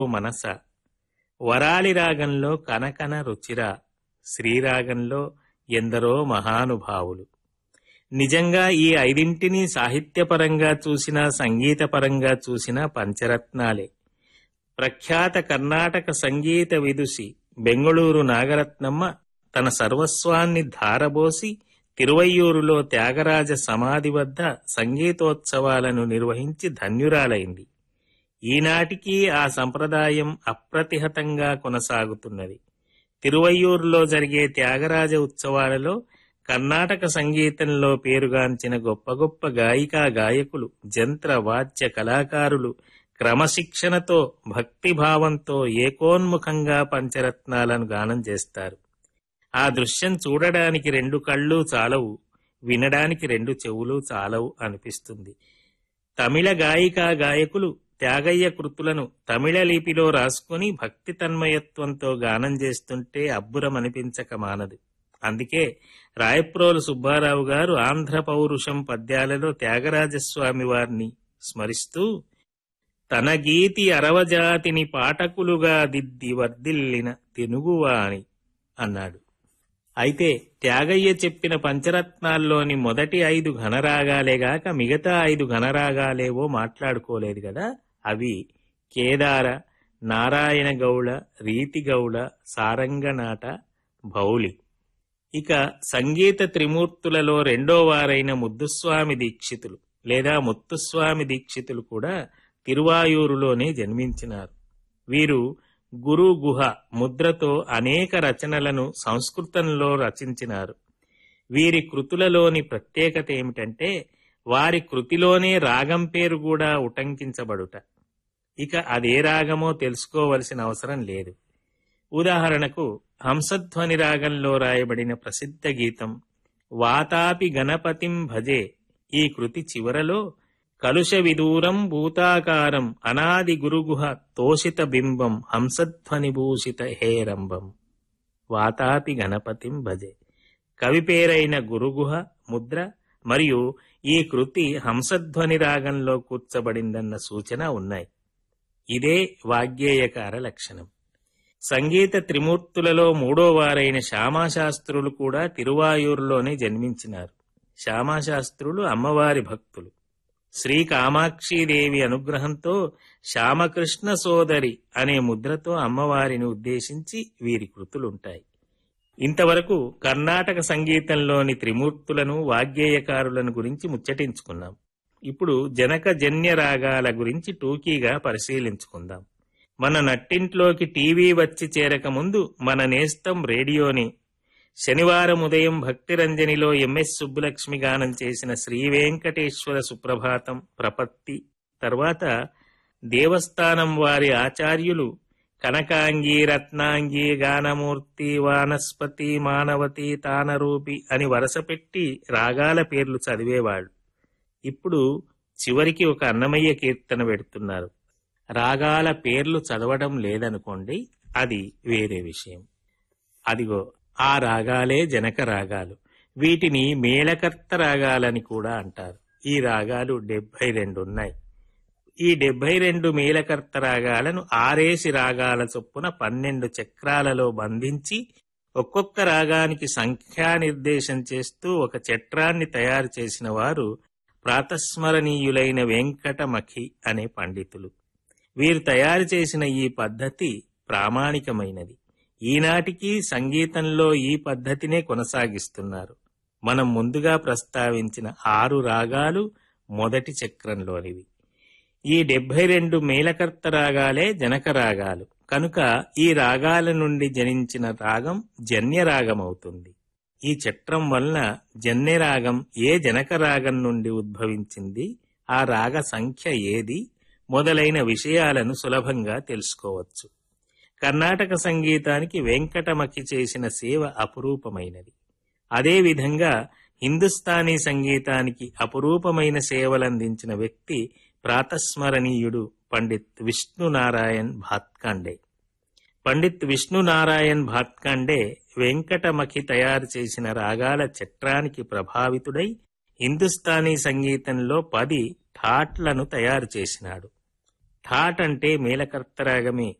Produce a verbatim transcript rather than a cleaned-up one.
మనస, వరాలి రాగంలో కనకన రుచిర, శ్రీరాగంలో ఎందరో మహానుభావులు. నిజంగా ఈ ఐదింటిని సాహిత్యపరంగా చూసినా సంగీతపరంగా చూసినా పంచరత్నాలే. ప్రఖ్యాత కర్ణాటక సంగీత విదుషి బెంగుళూరు నాగరత్నమ్మ తన సర్వస్వాన్ని ధారబోసి తిరువయ్యూరులో త్యాగరాజ సమాధి వద్ద సంగీతోత్సవాలను నిర్వహించి ధన్యురాలైంది. ఈనాటికి ఆ సంప్రదాయం అప్రతిహతంగా కొనసాగుతున్నది. తిరువయ్యూరులో జరిగే త్యాగరాజ ఉత్సవాలలో కర్ణాటక సంగీతంలో పేరుగాంచిన గొప్ప గొప్ప గాయికా గాయకులు, జంత్ర వాద్య కళాకారులు క్రమశిక్షణతో భక్తిభావంతో ఏకోన్ముఖంగా పంచరత్నాలను గానం చేస్తారు. ఆ దృశ్యం చూడడానికి రెండు కళ్ళు చాలవు, వినడానికి రెండు చెవులు చాలవు అనిపిస్తుంది. తమిళ గాయికా గాయకులు త్యాగయ్య కృతులను తమిళ లిపిలో రాసుకుని భక్తి తన్మయత్వంతో గానం చేస్తుంటే అబ్బురమనిపించక మానదు. అందుకే రాయప్రోలు సుబ్బారావు గారు ఆంధ్ర పౌరుషం పద్యాలలో త్యాగరాజస్వామి వారిని స్మరిస్తూ తన గీతి అరవజాతిని పాఠకులుగా దిద్ది వర్ధిల్లిన తెనుగువాణి అన్నాడు. అయితే త్యాగయ్య చెప్పిన పంచరత్నాల్లోని మొదటి ఐదు ఘనరాగాలేగాక మిగతా ఐదు ఘనరాగాలేవో మాట్లాడుకోలేదు కదా. అవి కేదార, నారాయణ గౌళ, రీతి గౌళ, సారంగనాట, భౌళి. ఇక సంగీత త్రిమూర్తులలో రెండో వారైన ముద్దుస్వామి దీక్షితులు లేదా ముత్తుస్వామి దీక్షితులు కూడా తిరువాయూరులోనే జన్మించినారు. వీరు గురు గుహ ముద్రతో అనేక రచనలను సంస్కృతంలో రచించినారు. వీరి కృతులలోని ప్రత్యేకత ఏమిటంటే వారి కృతిలోనే రాగం పేరు కూడా ఉటంకించబడుట. ఇక అదే రాగమో తెలుసుకోవలసిన అవసరం లేదు. ఉదాహరణకు హంసధ్వని రాగంలో రాయబడిన ప్రసిద్ధ గీతం వాతాపి గణపతిం భజే. ఈ కృతి చివరలో కలుష విదూరం భూతాకారం అనాది గురుగుహ తోషిత బింబం హంసధ్వనిభూషిత హేరంబం. వాతాపి గణపతిం భజే కవి పేరైన గురుగుహ ముద్ర మరియు ఈ కృతి హంసధ్వని రాగంలో కూర్చబడిందన్న సూచన ఉన్నాయి. ఇదే వాగ్గేయకార లక్షణం. సంగీత త్రిమూర్తులలో మూడో వారైన శ్యామాశాస్త్రులు కూడా తిరువాయూరులోనే జన్మించినారు. శ్యామాశాస్త్రులు అమ్మవారి భక్తులు. శ్రీ కామాక్షీదేవి అనుగ్రహంతో శ్యామకృష్ణ సోదరి అనే ముద్రతో అమ్మవారిని ఉద్దేశించి వీరి కృతులుంటాయి. ఇంతవరకు కర్ణాటక సంగీతంలోని త్రిమూర్తులను, వాగ్గేయకారులను గురించి ముచ్చటించుకున్నాం. ఇప్పుడు జనక జన్య రాగాల గురించి టూకీగా పరిశీలించుకుందాం. మన నట్టింట్లోకి టీవీ వచ్చి చేరక ముందు మన నేస్తం రేడియోని శనివారం ఉదయం భక్తిరంజనిలో ఎంఎస్ సుబ్బులక్ష్మి గానం చేసిన శ్రీ వెంకటేశ్వర సుప్రభాతం ప్రపత్తి, తర్వాత దేవస్థానం వారి ఆచార్యులు కనకాంగి, రత్నాంగి, గానమూర్తి, వానస్పతి, మానవతి, తానరూపి అని వరసపెట్టి రాగాల పేర్లు చదివేవాళ్ళు. ఇప్పుడు చివరికి ఒక అన్నమయ్య కీర్తన పెడుతున్నారు. రాగాల పేర్లు చదవడం లేదనుకోండి, అది వేరే విషయం. అదిగో ఆ రాగాలే జనక రాగాలు. వీటిని మేళకర్త రాగాలని కూడా అంటారు. ఈ రాగాలు డెబ్బై రెండు ఉన్నాయి. ఈ డెబ్బై రెండు మేళకర్త రాగాలను ఆరేసి రాగాల చొప్పున పన్నెండు చక్రాలలో బంధించి ఒక్కొక్క రాగానికి సంఖ్యా నిర్దేశం చేస్తూ ఒక చట్రాన్ని తయారు చేసిన వారు ప్రాతస్మరణీయులైన వెంకటమఖి అనే పండితులు. వీరు తయారు చేసిన ఈ పద్ధతి ప్రామాణికమైనది. ఈనాటికి సంగీతంలో ఈ పద్ధతినే కొనసాగిస్తున్నారు. మనం ముందుగా ప్రస్తావించిన ఆరు రాగాలు మొదటి చక్రంలోనివి. ఈ డెబ్బై రెండు మేళకర్త రాగాలే జనక రాగాలు. కనుక ఈ రాగాల నుండి జనించిన రాగం జన్యరాగమవుతుంది. ఈ చట్రం వలన జన్యరాగం ఏ జనక రాగం నుండి ఉద్భవించింది, ఆ రాగ సంఖ్య ఏది మొదలైన విషయాలను సులభంగా తెలుసుకోవచ్చు. కర్ణాటక సంగీతానికి వెంకటమఖి చేసిన సేవ అపురూపమైనది. అదేవిధంగా హిందుస్థానీ సంగీతానికి అపురూపమైన సేవలందించిన వ్యక్తి ప్రాతస్మరణీయుడు పండిత్ విష్ణునారాయణ్ భాత్ఖండే. పండిత్ విష్ణునారాయణ్ భాత్ఖండే వెంకటమఖి తయారు చేసిన రాగాల చట్రానికి ప్రభావితుడై హిందుస్థానీ సంగీతంలో పది ఠాట్లను తయారు చేసినాడు. ఠాట్ అంటే మేళకర్త రాగమే.